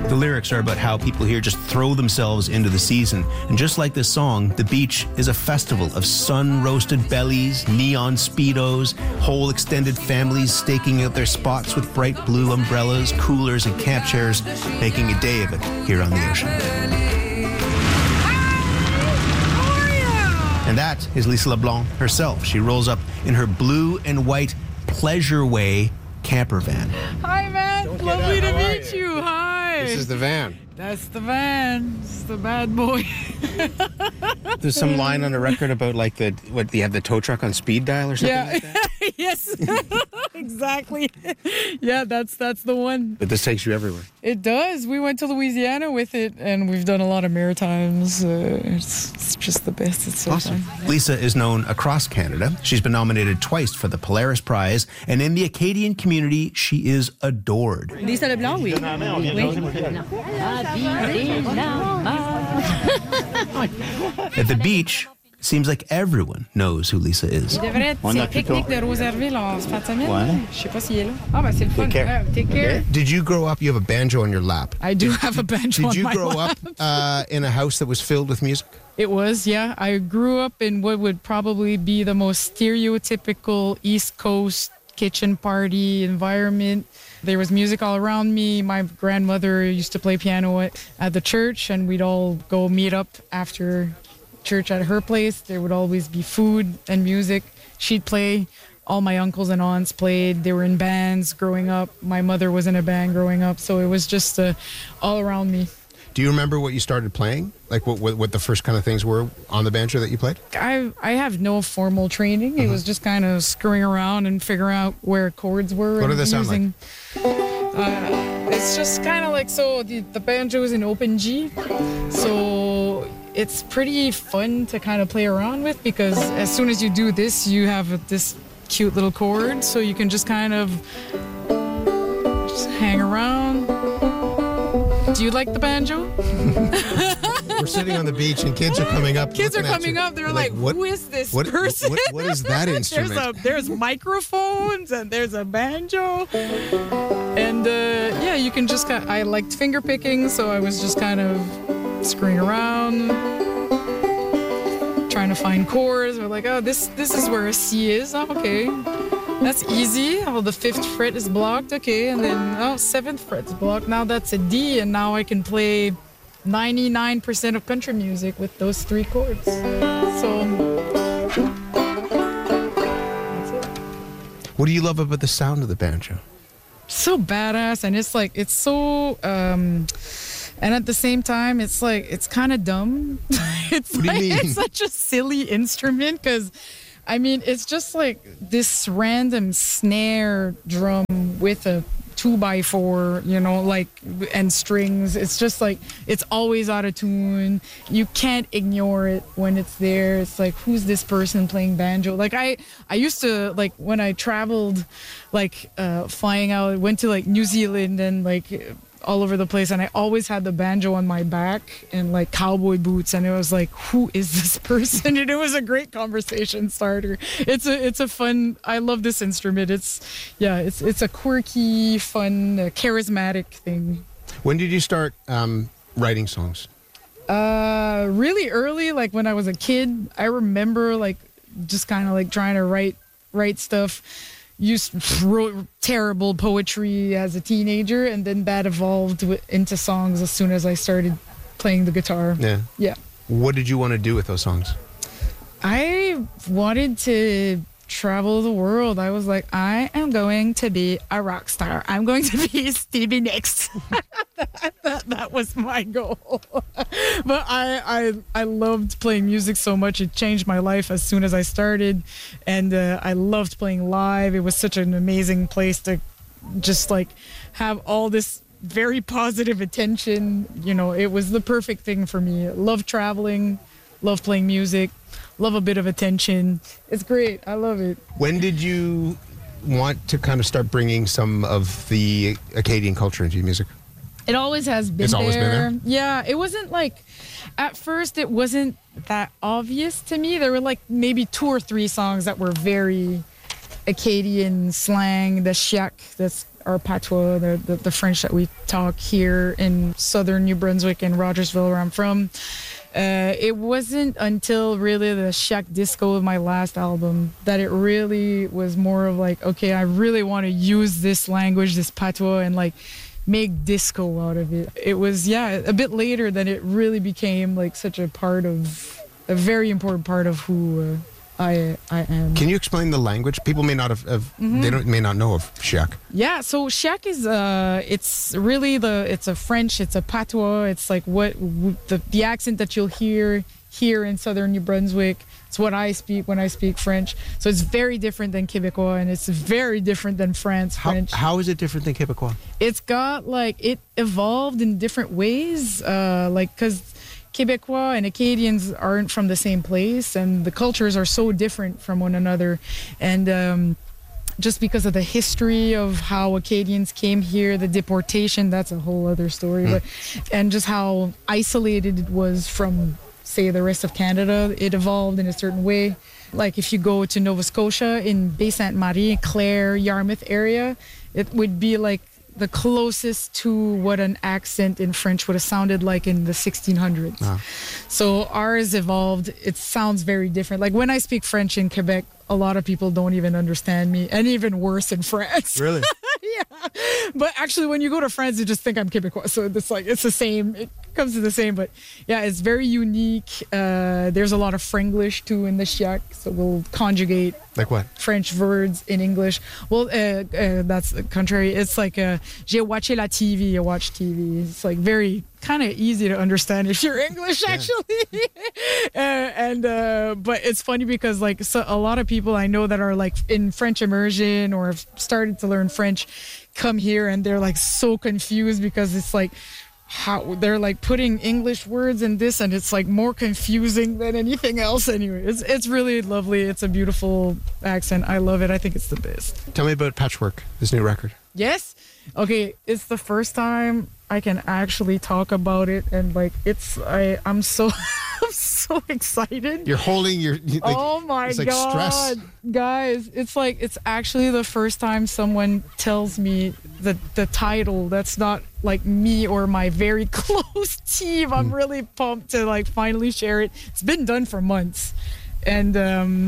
The lyrics are about how people here just throw themselves into the season. And just like this song, the beach is a festival of sun-roasted bellies, neon Speedos, whole extended families staking out their spots with bright blue umbrellas, coolers, and camp chairs, making a day of it here on the ocean. And that is Lisa LeBlanc herself. She rolls up in her blue and white Pleasure Way camper van. Hi, Matt. Lovely to meet you. Hi. This is the van. That's the van. It's the bad boy. There's some line on the record about like you have the tow truck on speed dial or something like that? Yes, exactly. Yeah, that's the one. But this takes you everywhere. It does. We went to Louisiana with it, and we've done a lot of Maritimes. It's just the best. It's so awesome. fun. Lisa is known across Canada. She's been nominated twice for the Polaris Prize, and in the Acadian community, she is adored. Lisa LeBlanc, oui. At the beach, seems like everyone knows who Lisa is. C'est le pique-nique de Roserville en fin de semaine. Je sais pas s'il est là. Ah, ben c'est le fun. Take care. Did you grow up, you have a banjo on your lap? I do have a banjo on my lap. Did you grow up in a house that was filled with music? It was, yeah. I grew up in what would probably be the most stereotypical East Coast kitchen party environment. There was music all around me. My grandmother used to play piano at the church, and we'd all go meet up after church at her place. There would always be food and music. She'd play. All my uncles and aunts played. They were in bands growing up. My mother was in a band growing up, so it was just all around me. Do you remember what you started playing? Like what the first kind of things were on the banjo that you played? I have no formal training. It was just kind of screwing around and figuring out where chords were. What did that sound like? It's just kind of like, so the banjo is in open G. So it's pretty fun to kind of play around with, because as soon as you do this, you have this cute little chord. So you can just kind of just hang around. Do you like the banjo? We're sitting on the beach and kids are coming up. Kids are coming up. They're like, who is this person? What is that instrument? There's microphones and there's a banjo. And yeah, you can just I liked finger picking, so I was just kind of screwing around, trying to find chords. We're like, oh, this is where a C is. Oh, okay. That's easy. Oh, the 5th fret is blocked. Okay, and then 7th fret's blocked. Now that's a D, and now I can play 99% of country music with those 3 chords. So that's it. What do you love about the sound of the banjo? So badass, and it's so and at the same time it's kind of dumb. It's such a silly instrument, because I mean, it's just like this random snare drum with a 2x4, you know, like, and strings. It's just like, it's always out of tune. You can't ignore it when it's there. It's like, who's this person playing banjo? Like, I used to, like, when I traveled, like, flying out, went to, like, New Zealand and, like, all over the place, and I always had the banjo on my back and like cowboy boots, and it was like, who is this person? And it was a great conversation starter. It's a fun, I love this instrument. It's a quirky, fun, charismatic thing. When did you start writing songs? Really early, like when I was a kid. I remember like just kind of like trying to write stuff. Wrote terrible poetry as a teenager, and then that evolved into songs as soon as I started playing the guitar. Yeah. What did you want to do with those songs? I wanted to travel the world. I was like, I am going to be a rock star. I'm going to be Stevie Nicks. that was my goal. But I loved playing music so much. It changed my life as soon as I started, and I loved playing live. It was such an amazing place to just like have all this very positive attention. You know, it was the perfect thing for me. Love traveling, love playing music, love a bit of attention. It's great. I love it. When did you want to kind of start bringing some of the Acadian culture into your music? It always has been there. It's always been there? Yeah, it wasn't like, at first it wasn't that obvious to me. There were like maybe 2 or 3 songs that were very Acadian slang, the chiac, that's our patois, the French that we talk here in southern New Brunswick and Rogersville, where I'm from. It wasn't until really the Shack Disco of my last album that it really was more of like, okay, I really want to use this language, this patois, and like make disco out of it. It was, a bit later that it really became like such a very important part of who I am. Can you explain the language? People may not may not know of Shack. Yeah, so Shack is it's really it's a French, it's a patois. It's like what the accent that you'll hear here in southern New Brunswick. It's what I speak when I speak French. So it's very different than Québécois, and it's very different than French. How is it different than Québécois? It's got like, it evolved in different ways, because Québécois and Acadians aren't from the same place, and the cultures are so different from one another. And just because of the history of how Acadians came here, the deportation, that's a whole other story. But and just how isolated it was from, say, the rest of Canada, it evolved in a certain way. Like if you go to Nova Scotia, in Baie Sainte Marie, Clare, Yarmouth area, it would be like the closest to what an accent in French would have sounded like in the 1600s. Wow. So ours evolved. It sounds very different. Like when I speak French in Quebec, a lot of people don't even understand me, and even worse in France. Really? Yeah. But actually, when you go to France, you just think I'm Quebecois. So it's the same. It comes to the same. But yeah, it's very unique. There's a lot of Franglish too in the Shack. So we'll conjugate like what? French words in English. Well, that's the contrary. It's like j'ai watché la TV. I watch TV. It's like very kind of easy to understand if you're English, actually. But it's funny because like a lot of people I know that are like in French immersion or have started to learn French come here and they're like so confused because it's like how they're like putting English words in this, and it's like more confusing than anything else. Anyway, it's really lovely. It's a beautiful accent. I love it. I think it's the best. Tell me about Patchwork, this new record. Yes. Okay. It's the first time I can actually talk about it, and like I'm so I'm so excited. You're holding your like, oh my it's like god, stress. Guys! It's actually the first time someone tells me the title. That's not like me or my very close team. I'm really pumped to like finally share it. It's been done for months. And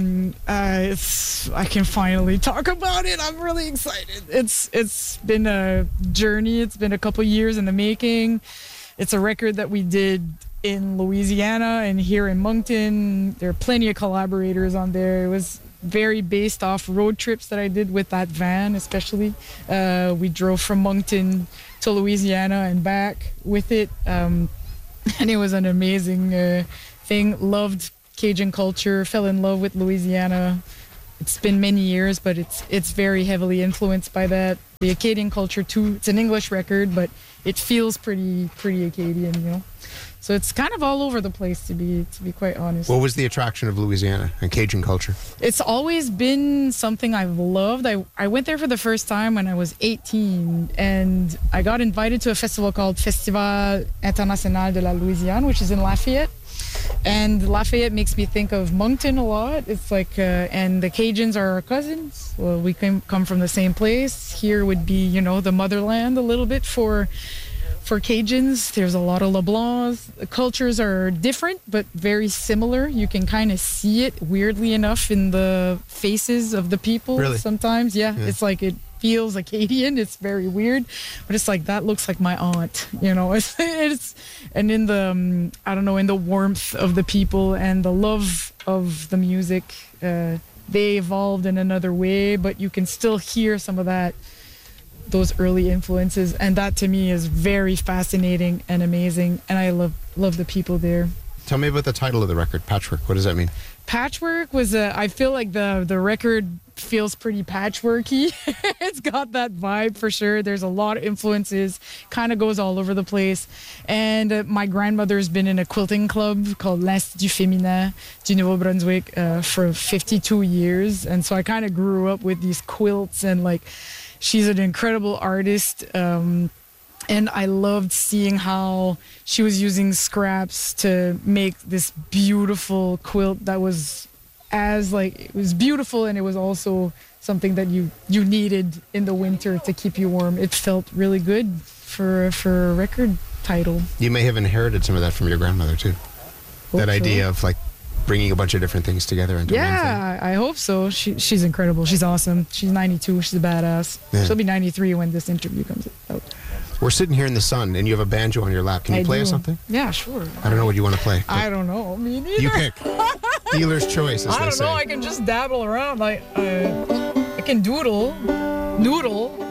I can finally talk about it. I'm really excited. It's been a journey. It's been a couple years in the making. It's a record that we did in Louisiana and here in Moncton. There are plenty of collaborators on there. It was very based off road trips that I did with that van, especially. We drove from Moncton to Louisiana and back with it. And it was an amazing thing. Loved Cajun culture, fell in love with Louisiana. It's been many years, but it's very heavily influenced by that. The Acadian culture too. It's an English record, but it feels pretty Acadian, you know. So it's kind of all over the place, to be quite honest. What was the attraction of Louisiana and Cajun culture? It's always been something I've loved. I went there for the first time when I was 18, and I got invited to a festival called Festival International de la Louisiane, which is in Lafayette. And Lafayette makes me think of Moncton a lot. It's like, and the Cajuns are our cousins. Well, we come from the same place. Here would be, you know, the motherland a little bit for Cajuns. There's a lot of LeBlancs. The cultures are different, but very similar. You can kind of see it, weirdly enough, in the faces of the people. Really? Sometimes. Yeah. It's like it feels Acadian. It's very weird, but it's like, that looks like my aunt, you know. It's and in the I don't know, in the warmth of the people and the love of the music, they evolved in another way, but you can still hear some of those early influences, and that to me is very fascinating and amazing, and I love the people there. Tell me about the title of the record, Patchwork. What does that mean? Patchwork was I feel like the record feels pretty patchworky. It's got that vibe for sure. There's a lot of influences, kind of goes all over the place. And my grandmother's been in a quilting club called l'Institut Féminin du Nouveau-Brunswick for 52 years. And so I kind of grew up with these quilts, and like, she's an incredible artist. And I loved seeing how she was using scraps to make this beautiful quilt that was it was beautiful, and it was also something that you needed in the winter to keep you warm. It felt really good for a record title. You may have inherited some of that from your grandmother too. Hope that so. idea of like bringing a bunch of different things together into one thing. Yeah, I hope so. She's incredible. She's awesome. She's 92. She's a badass. Yeah. She'll be 93 when this interview comes out. We're sitting here in the sun, and you have a banjo on your lap. Can you play us something? Yeah, sure. I don't know what you want to play. I don't know. Me neither. You pick. Dealer's choice, as I they don't say. know. I can just dabble around. I can doodle, noodle.